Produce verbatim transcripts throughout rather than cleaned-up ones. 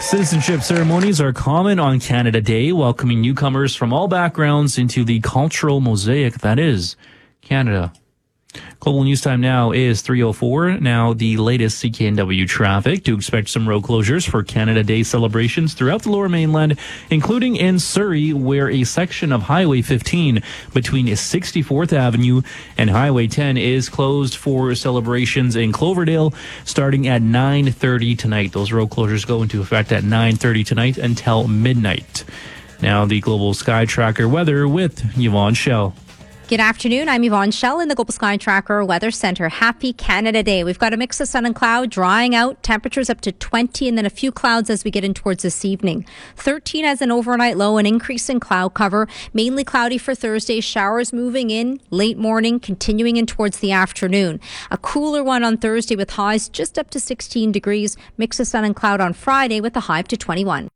Citizenship ceremonies are common on Canada Day, welcoming newcomers from all backgrounds into the cultural mosaic that is Canada. Global News Time now is three oh four. Now the latest C K N W traffic. To expect some road closures for Canada Day celebrations throughout the Lower Mainland, including in Surrey, where a section of Highway fifteen between sixty-fourth Avenue and Highway ten is closed for celebrations in Cloverdale starting at nine thirty tonight. Those road closures go into effect at nine thirty tonight until midnight. Now the Global Sky Tracker weather with Yvonne Schell. Good afternoon. I'm Yvonne Schell in the Global Sky Tracker Weather Center. Happy Canada Day. We've got a mix of sun and cloud drying out, temperatures up to twenty, and then a few clouds as we get in towards this evening. thirteen as an overnight low, an increase in cloud cover. Mainly cloudy for Thursday. Showers moving in late morning, continuing in towards the afternoon. A cooler one on Thursday with highs just up to sixteen degrees. Mix of sun and cloud on Friday with a high up to twenty-one.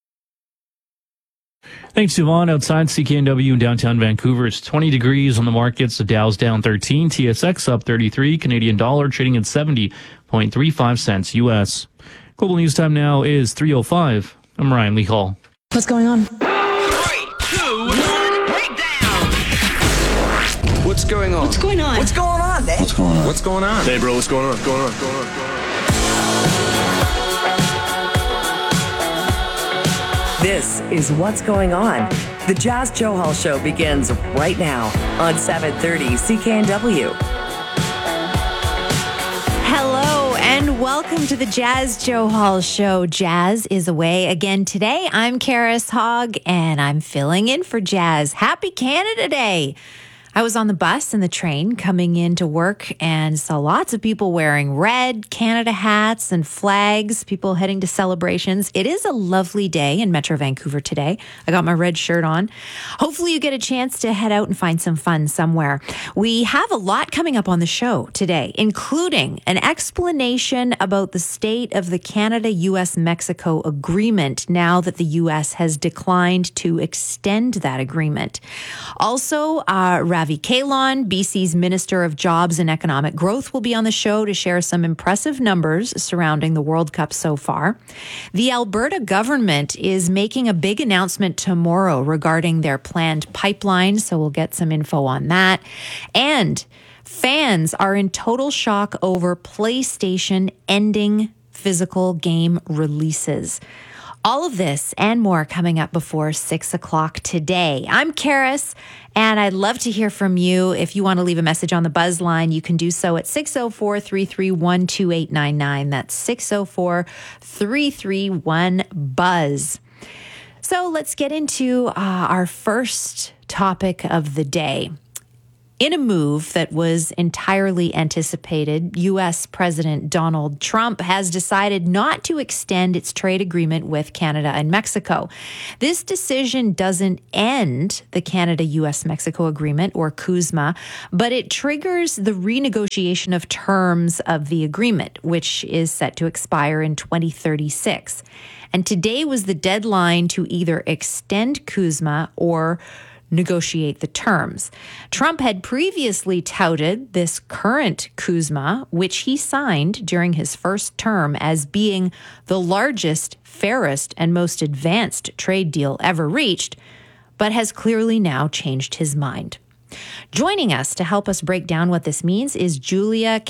Thanks, Yvonne. Outside C K N W in downtown Vancouver, it's twenty degrees on the markets. The Dow's down thirteen, T S X up thirty-three, Canadian dollar trading at seventy point three five cents U S. Global News Time now is three oh five. I'm Ryan Lee Hall. What's going on? Three, two, one, breakdown. What's going on? What's going on? What's going on, man? What's going on? What's going on? Hey, bro, what's going on? What's going on? What's going on? What's going on? This is What's Going On. The Jazz Joe Hall Show begins right now on seven thirty C K N W. Hello and welcome to the Jazz Joe Hall Show. Jazz is away again today. I'm Karis Hogg and I'm filling in for Jazz. Happy Canada Day. I was on the bus and the train coming into work and saw lots of people wearing red Canada hats and flags, people heading to celebrations. It is a lovely day in Metro Vancouver today. I got my red shirt on. Hopefully you get a chance to head out and find some fun somewhere. We have a lot coming up on the show today, including an explanation about the state of the Canada-U S Mexico agreement now that the U S has declined to extend that agreement. Also, uh, Ravi Kahlon, B C's Minister of Jobs and Economic Growth, will be on the show to share some impressive numbers surrounding the World Cup so far. The Alberta government is making a big announcement tomorrow regarding their planned pipeline, so we'll get some info on that. And fans are in total shock over PlayStation ending physical game releases. All of this and more coming up before six o'clock today. I'm Karis, and I'd love to hear from you. If you want to leave a message on the Buzz line, you can do so at six oh four, three three one, two eight nine nine. That's six oh four, three three one, BUZZ. So let's get into uh, our first topic of the day. In a move that was entirely anticipated, U S President Donald Trump has decided not to extend its trade agreement with Canada and Mexico. This decision doesn't end the Canada-U S Mexico agreement, or CUSMA, but it triggers the renegotiation of terms of the agreement, which is set to expire in twenty thirty-six. And today was the deadline to either extend CUSMA or negotiate the terms. Trump had previously touted this current CUSMA, which he signed during his first term, as being the largest, fairest, and most advanced trade deal ever reached, but has clearly now changed his mind. Joining us to help us break down what this means is Julia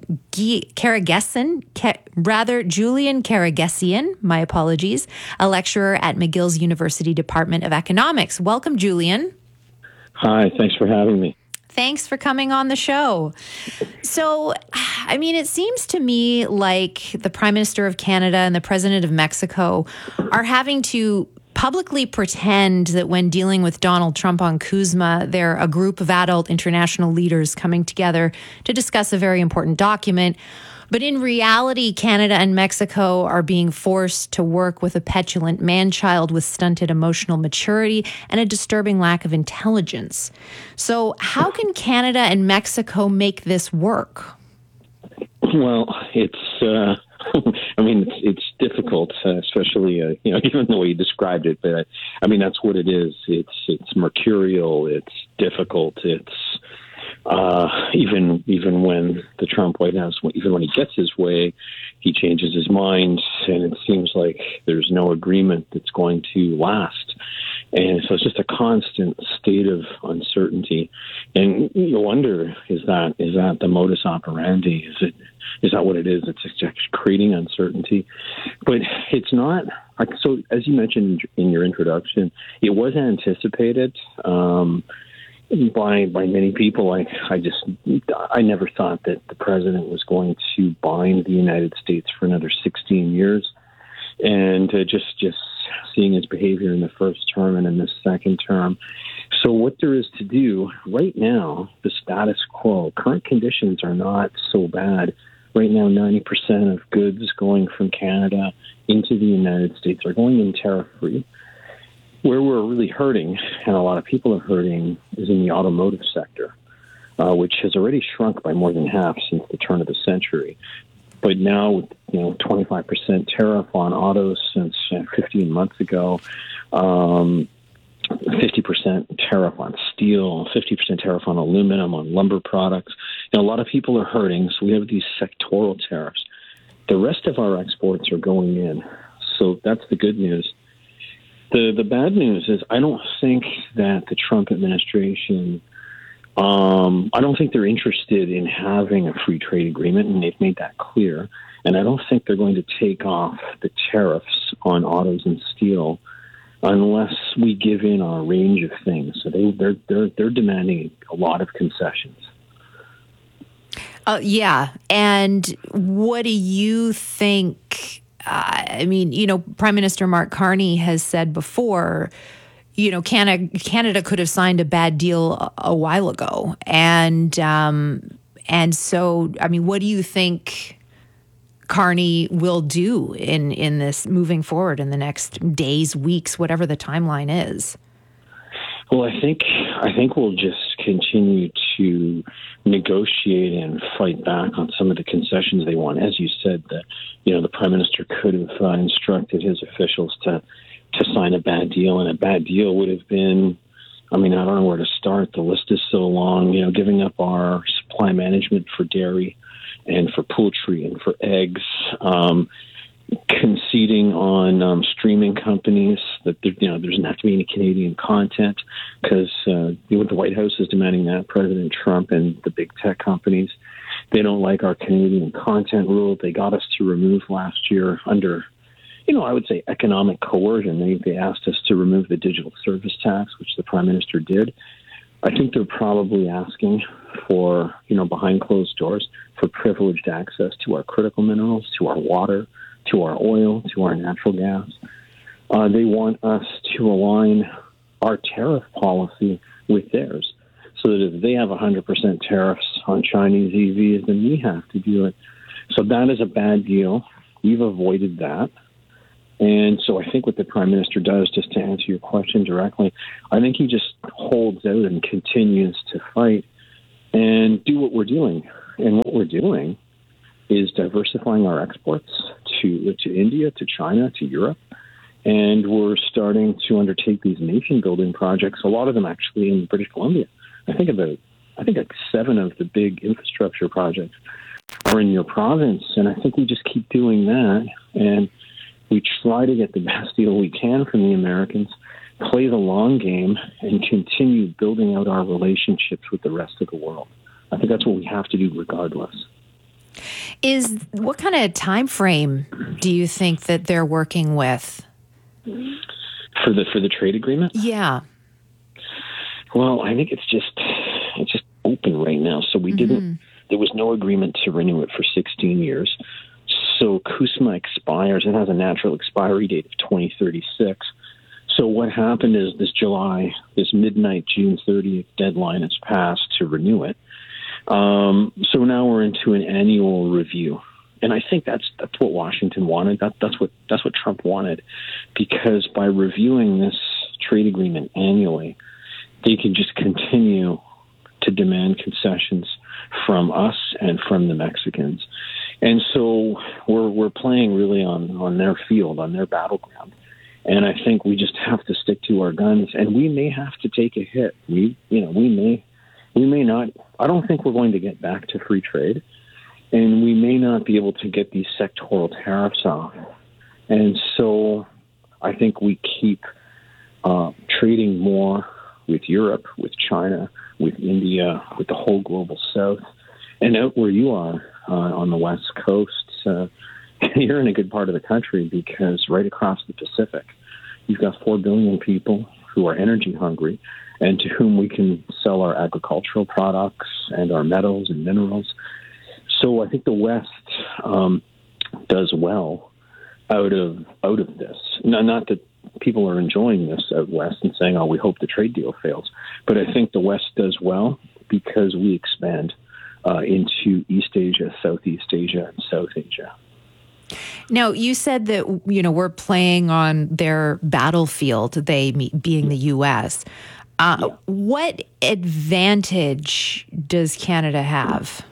Karagesian, rather Julian Karagesian, my apologies, a lecturer at McGill's University Department of Economics. Welcome, Julian. Hi, thanks for having me. Thanks for coming on the show. So, I mean, it seems to me like the Prime Minister of Canada and the President of Mexico are having to publicly pretend that when dealing with Donald Trump on CUSMA, they're a group of adult international leaders coming together to discuss a very important document. But in reality, Canada and Mexico are being forced to work with a petulant man-child with stunted emotional maturity and a disturbing lack of intelligence. So how can Canada and Mexico make this work? Well, it's... Uh... I mean, it's, it's difficult, uh, especially, uh, you know, given the way you described it. But I mean, that's what it is. It's it's mercurial. It's difficult. It's uh, even even when the Trump White House, even when he gets his way, he changes his mind. and it seems like there's no agreement that's going to last. And so it's just a constant state of uncertainty. And you wonder, is that is that the modus operandi? Is it is that what it is? It's just creating uncertainty. But it's not. So as you mentioned in your introduction, it was anticipated um, by by many people. I, I just I never thought that the president was going to bind the United States for another sixteen years. And uh, just just seeing his behavior in the first term and in the second term. So what there is to do right now, the status quo, current conditions are not so bad. Right now, ninety percent of goods going from Canada into the United States are going in tariff-free. Where we're really hurting, and a lot of people are hurting, is in the automotive sector, uh, which has already shrunk by more than half since the turn of the century. But now, with you know, twenty-five percent tariff on autos since uh, fifteen months ago, um, fifty percent tariff on steel, fifty percent tariff on aluminum, on lumber products. You know, a lot of people are hurting, so we have these sectoral tariffs. The rest of our exports are going in, so that's the good news. The the bad news is I don't think that the Trump administration, um, I don't think they're interested in having a free trade agreement, and they've made that clear. And I don't think they're going to take off the tariffs on autos and steel unless we give in on a range of things. So they, they're they're they're demanding a lot of concessions. Uh, yeah, and what do you think? Uh, I mean, you know, Prime Minister Mark Carney has said before, you know, Canada Canada could have signed a bad deal a, a while ago, and um, and so I mean, what do you think Carney will do in in this moving forward in the next days, weeks, whatever the timeline is? Well, I think I think we'll just continue to negotiate and fight back on some of the concessions they want. As you said, that you know the Prime Minister could have uh, instructed his officials to to sign a bad deal, and a bad deal would have been, I mean, I don't know where to start. The list is so long. You know, giving up our supply management for dairy and for poultry and for eggs. Um, conceding on um, streaming companies that there, you know there doesn't have to be any Canadian content because uh, you know, the White House is demanding that. President Trump and the big tech companies, they don't like our Canadian content rule. They got us to remove last year under, you know, I would say economic coercion. They they asked us to remove the digital service tax, which the Prime Minister did. I think they're probably asking for, you know, behind closed doors for privileged access to our critical minerals, to our water, to our oil, to our natural gas. Uh, they want us to align our tariff policy with theirs so that if they have one hundred percent tariffs on Chinese E Vs, then we have to do it. So that is a bad deal. We've avoided that. And so I think what the Prime Minister does, just to answer your question directly, I think he just holds out and continues to fight and do what we're doing. And what we're doing is diversifying our exports to to India, to China, to Europe. And we're starting to undertake these nation-building projects, a lot of them actually in British Columbia. I think about, I think like seven of the big infrastructure projects are in your province. And I think we just keep doing that. And we try to get the best deal we can from the Americans, play the long game, and continue building out our relationships with the rest of the world. I think that's what we have to do regardless. Is what kind of time frame do you think that they're working with for the for the trade agreement? Yeah. Well, I think it's just it's just open right now. So we mm-hmm. didn't. There was no agreement to renew it for sixteen years. So CUSMA expires. It has a natural expiry date of twenty thirty-six. So what happened is this July, this midnight June thirtieth deadline has passed to renew it. Um, so now we're into an annual review. And I think that's that's what Washington wanted. That, that's what that's what Trump wanted, because by reviewing this trade agreement annually, they can just continue to demand concessions from us and from the Mexicans. And so we're we're playing really on, on their field, on their battleground. And I think we just have to stick to our guns, and we may have to take a hit. We you know, we may we may not I don't think we're going to get back to free trade, and we may not be able to get these sectoral tariffs off And so I think we keep uh, trading more with Europe, with China, with India, with the whole global south. And out where you are uh, on the West Coast, uh, you're in a good part of the country because right across the Pacific, you've got four billion people who are energy hungry and to whom we can sell our agricultural products and our metals and minerals. So I think the West um, does well out of out of this. No, not that people are enjoying this out West and saying, oh, we hope the trade deal fails. But I think the West does well because we expand uh, into East Asia, Southeast Asia, and South Asia. Now, you said that, you know, we're playing on their battlefield, they being the U S. Uh, yeah. What advantage does Canada have?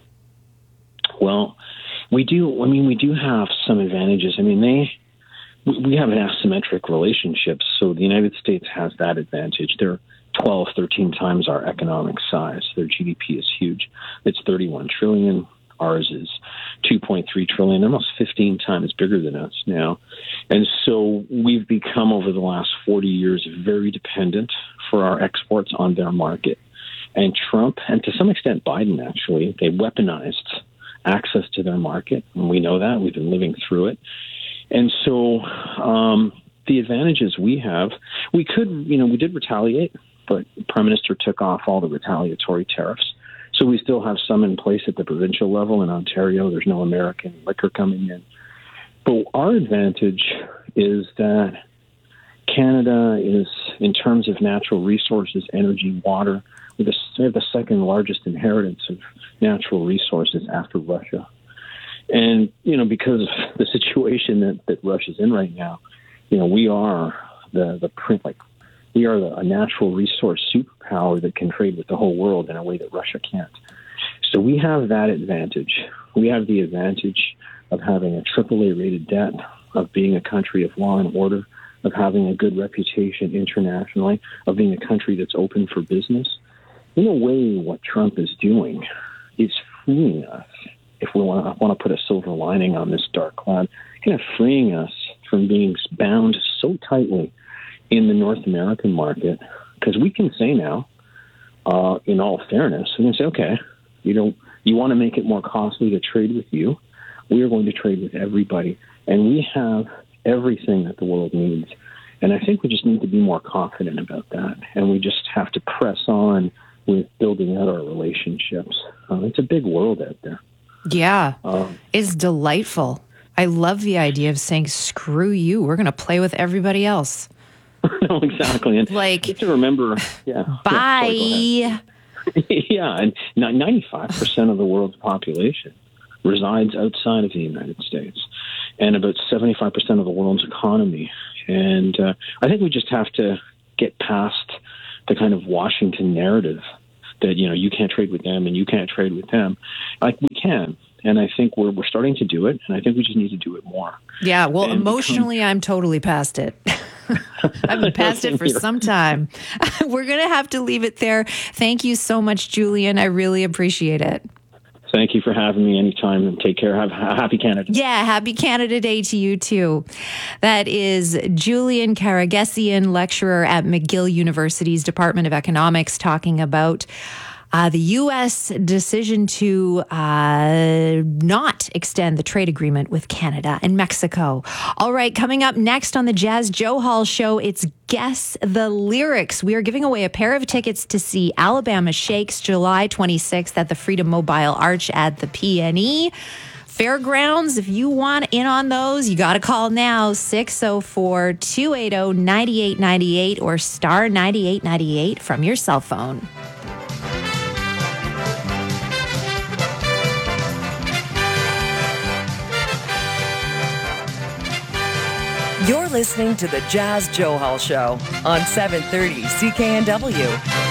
Well, we do. I mean, we do have some advantages. I mean, they we have an asymmetric relationship. So the United States has that advantage. They're twelve, thirteen times our economic size. Their G D P is huge. It's thirty-one trillion. Ours is two point three trillion, almost fifteen times bigger than us now. And so we've become, over the last forty years, very dependent for our exports on their market. And Trump, and to some extent Biden, actually, they weaponized access to their market. And we know that. We've been living through it. And so um, the advantages we have, we could, you know, we did retaliate, but the Prime Minister took off all the retaliatory tariffs. So we still have some in place at the provincial level. In Ontario, there's no American liquor coming in. But our advantage is that Canada is, in terms of natural resources, energy, water, we have the second largest inheritance of natural resources after Russia. And, you know, because of the situation that, that Russia's in right now, you know, we are the, the print, like, we are the, a natural resource superpower that can trade with the whole world in a way that Russia can't. So we have that advantage. We have the advantage of having a triple A rated debt, of being a country of law and order, of having a good reputation internationally, of being a country that's open for business. In a way, what Trump is doing is freeing us. If we want to, want to put a silver lining on this dark cloud, kind of freeing us from being bound so tightly in the North American market, because we can say now, uh, in all fairness, we can say, okay, you know, you want to make it more costly to trade with you, we are going to trade with everybody, and we have everything that the world needs. And I think we just need to be more confident about that, and we just have to press on with building out our relationships. Uh, it's a big world out there. Yeah, um, it's delightful. I love the idea of saying, screw you, we're going to play with everybody else. No, exactly. And like, you have to remember, yeah. Bye. Yeah, yeah, and ninety-five percent of the world's population resides outside of the United States, and about seventy-five percent of the world's economy. And uh, I think we just have to get past the kind of Washington narrative that, you know, you can't trade with them and you can't trade with them. Like, we can. And I think we're we're starting to do it, and I think we just need to do it more. Yeah, well, and emotionally, become... I'm totally past it. I've been past it for some time. We're going to have to leave it there. Thank you so much, Julian. I really appreciate it. Thank you for having me anytime, and take care. Have happy Canada. Yeah, happy Canada Day to you too. That is Julian Karagesian, lecturer at McGill University's Department of Economics, talking about Uh, the U S decision to uh, not extend the trade agreement with Canada and Mexico. All right, coming up next on the Jazz Johal Show, it's Guess the Lyrics. We are giving away a pair of tickets to see Alabama Shakes July twenty-sixth at the Freedom Mobile Arch at the P N E Fairgrounds. If you want in on those, you got to call now, six oh four, two eight oh, nine eight nine eight or star ninety-eight ninety-eight from your cell phone. You're listening to the Jazz Johal Show on seven thirty C K N W.